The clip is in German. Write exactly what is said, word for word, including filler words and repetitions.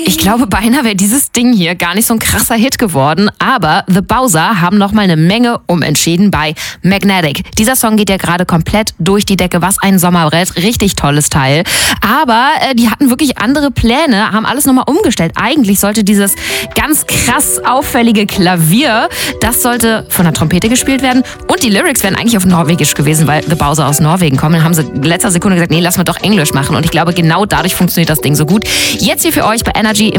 Ich glaube, beinahe wäre dieses Ding hier gar nicht so ein krasser Hit geworden, aber The Bowser haben nochmal eine Menge umentschieden bei Magnetic. Dieser Song geht ja gerade komplett durch die Decke, was ein Sommerbrett, richtig tolles Teil. Aber äh, die hatten wirklich andere Pläne, haben alles nochmal umgestellt. Eigentlich sollte dieses ganz krass auffällige Klavier, das sollte von der Trompete gespielt werden und die Lyrics wären eigentlich auf Norwegisch gewesen, weil The Bowser aus Norwegen kommen. Dann haben sie in letzter Sekunde gesagt, nee, lass mal doch Englisch machen und ich glaube, genau dadurch funktioniert das Ding so gut. Jetzt hier für euch bei Energy